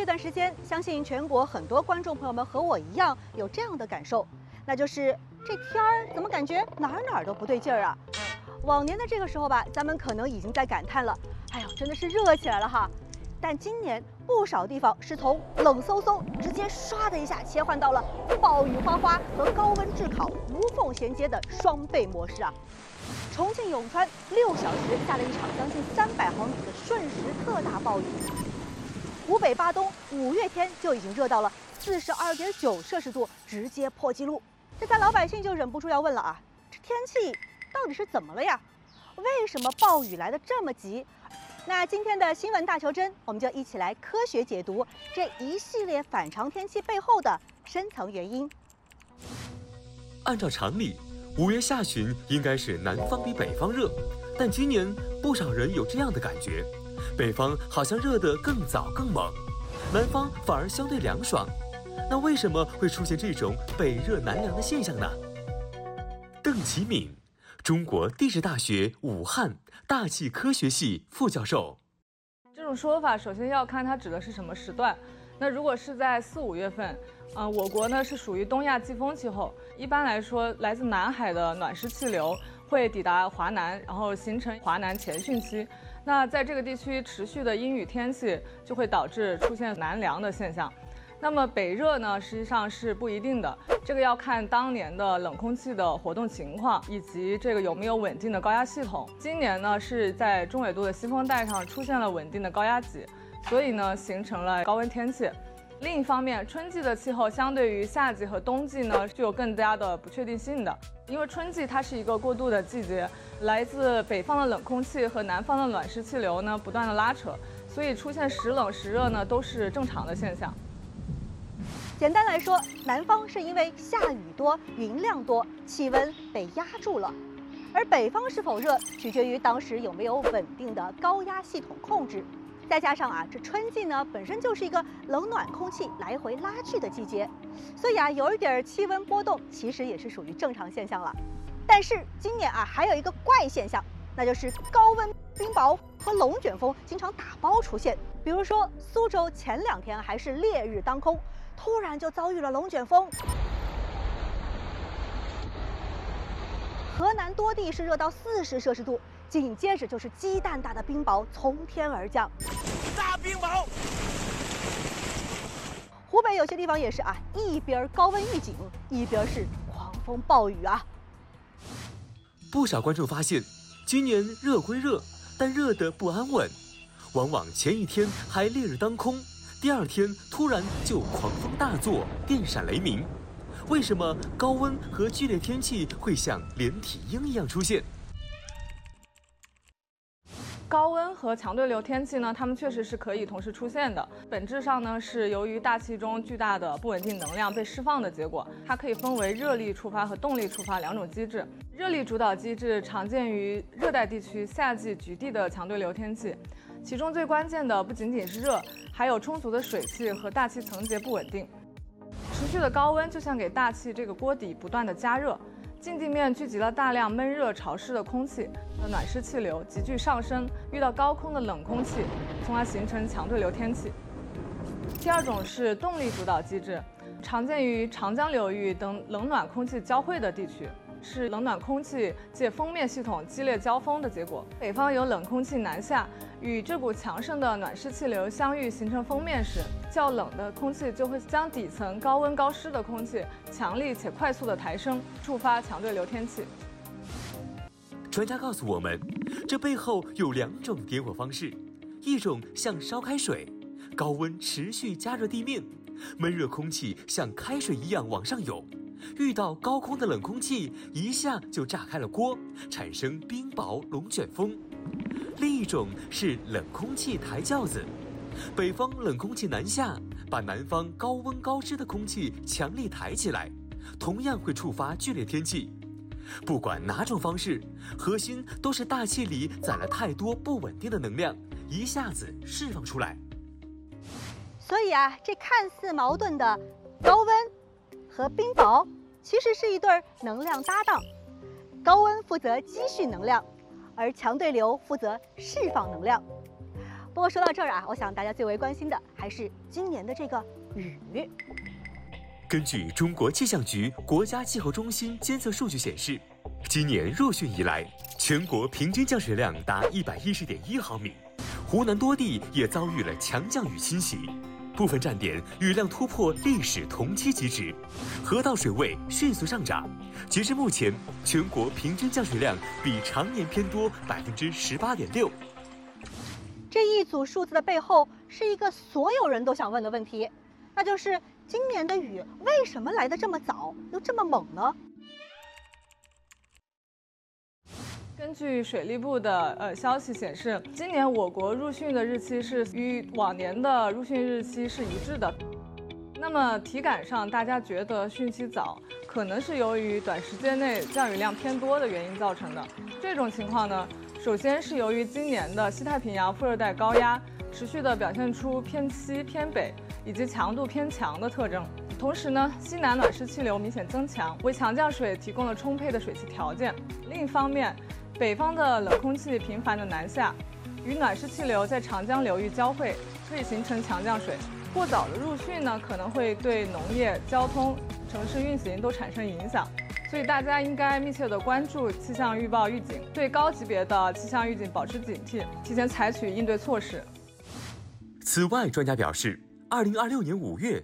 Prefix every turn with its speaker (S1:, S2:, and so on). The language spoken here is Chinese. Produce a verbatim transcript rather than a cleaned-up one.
S1: 这段时间，相信全国很多观众朋友们和我一样有这样的感受，那就是这天儿怎么感觉哪儿哪儿都不对劲儿啊！往年的这个时候吧，咱们可能已经在感叹了，哎呦，真的是热起来了哈。但今年不少地方是从冷飕飕直接唰的一下切换到了暴雨哗哗和高温炙烤无缝衔接的双倍模式啊！重庆永川六小时下了一场将近三百毫米的瞬时特大暴雨。湖北巴东五月天就已经热到了四十二点九摄氏度，直接破纪录。这咱老百姓就忍不住要问了啊，这天气到底是怎么了呀？为什么暴雨来得这么急？那今天的新闻大求真，我们就一起来科学解读这一系列反常天气背后的深层原因。
S2: 按照常理，五月下旬应该是南方比北方热，但今年不少人有这样的感觉，北方好像热得更早更猛，南方反而相对凉爽。那为什么会出现这种北热南凉的现象呢？邓其敏，中国地质大学武汉大气科学系副教授。
S3: 这种说法首先要看它指的是什么时段。那如果是在四五月份，嗯、呃，我国呢是属于东亚季风气候，一般来说，来自南海的暖湿气流会抵达华南，然后形成华南前汛期。那在这个地区持续的阴雨天气，就会导致出现南凉的现象。那么北热呢，实际上是不一定的，这个要看当年的冷空气的活动情况，以及这个有没有稳定的高压系统。今年呢是在中纬度的西风带上出现了稳定的高压脊，所以呢形成了高温天气。另一方面，春季的气候相对于夏季和冬季呢具有更加的不确定性的，因为春季它是一个过渡的季节，来自北方的冷空气和南方的暖湿气流呢不断的拉扯，所以出现时冷时热呢都是正常的现象。
S1: 简单来说，南方是因为下雨多、云量多，气温被压住了；而北方是否热，取决于当时有没有稳定的高压系统控制。再加上啊，这春季呢本身就是一个冷暖空气来回拉锯的季节，所以啊，有一点气温波动其实也是属于正常现象了。但是今年啊，还有一个怪现象，那就是高温、冰雹和龙卷风经常打包出现。比如说，苏州前两天还是烈日当空，突然就遭遇了龙卷风。河南多地是热到四十摄氏度，紧接着就是鸡蛋大的冰雹从天而降。
S4: 大冰雹！
S1: 湖北有些地方也是啊，一边高温预警，一边是狂风暴雨啊。
S2: 不少观众发现，今年热归热，但热得不安稳，往往前一天还烈日当空，第二天突然就狂风大作，电闪雷鸣。为什么高温和剧烈天气会像连体婴一样出现？
S3: 高温和强对流天气呢，它们确实是可以同时出现的。本质上呢，是由于大气中巨大的不稳定能量被释放的结果。它可以分为热力触发和动力触发两种机制。热力主导机制常见于热带地区夏季局地的强对流天气，其中最关键的不仅仅是热，还有充足的水汽和大气层结不稳定。持续的高温就像给大气这个锅底不断的加热。近地面聚集了大量闷热潮湿的空气，暖湿气流急剧上升，遇到高空的冷空气，从而形成强对流天气。第二种是动力主导机制，常见于长江流域等冷暖空气交汇的地区，是冷暖空气借锋面系统激烈交锋的结果。北方有冷空气南下，与这股强盛的暖湿气流相遇形成锋面时，较冷的空气就会将底层高温高湿的空气强力且快速的抬升，触发强对流天气。
S2: 专家告诉我们，这背后有两种点火方式，一种像烧开水，高温持续加热地面，闷热空气像开水一样往上涌，遇到高空的冷空气，一下就炸开了锅，产生冰雹、龙卷风。另一种是冷空气抬轿子，北方冷空气南下，把南方高温高湿的空气强力抬起来，同样会触发剧烈天气。不管哪种方式，核心都是大气里载了太多不稳定的能量，一下子释放出来。
S1: 所以啊，这看似矛盾的高温和冰雹，其实是一对能量搭档。高温负责积蓄能量，而强对流负责释放能量。 不过说到这儿啊，我想大家最为关心的还是今年的这个雨。
S2: 根据中国气象局国家气候中心监测数据显示，今年入汛以来，全国平均降水量达一百一十点一毫米，湖南多地也遭遇了强降雨侵袭，部分站点雨量突破历史同期极值，河道水位迅速上涨。截至目前，全国平均降水量比常年偏多百分之十八点六。
S1: 这一组数字的背后是一个所有人都想问的问题，那就是今年的雨为什么来得这么早，又这么猛呢？
S3: 根据水利部的呃消息显示，今年我国入汛的日期是与往年的入汛日期是一致的。那么体感上，大家觉得汛期早，可能是由于短时间内降雨量偏多的原因造成的。这种情况呢，首先是由于今年的西太平洋副热带高压持续的表现出偏西偏北以及强度偏强的特征。同时呢，西南暖湿气流明显增强，为强降水提供了充沛的水汽条件。另一方面，北方的冷空气频繁的南下，与暖湿气流在长江流域交汇，可以形成强降水。过早的入汛呢，可能会对农业、交通、城市运行都产生影响。所以大家应该密切地关注气象预报预警，对高级别的气象预警保持警惕，提前采取应对措施。
S2: 此外，专家表示，二零二六年五月